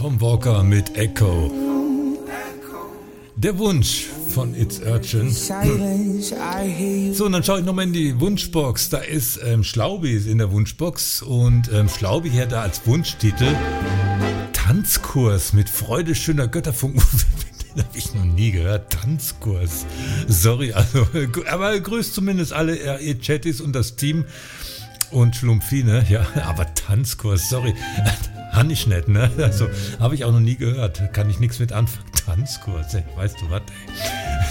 Tom Walker mit Echo. Der Wunsch von It's Urgent. So, und dann schaue ich nochmal in die Wunschbox. Da ist Schlaubi in der Wunschbox. Und Schlaubi hat da als Wunschtitel Tanzkurs mit Freude schöner Götterfunken. Den habe ich noch nie gehört. Tanzkurs. Sorry, also, aber grüßt zumindest alle ihr Chattis und das Team. Und Schlumpfine, ja, aber Tanzkurs, sorry. Habe ich nicht, ne? Also, habe ich auch noch nie gehört. Kann ich nichts mit anfangen. Tanzkurs, ey, weißt du was, ey.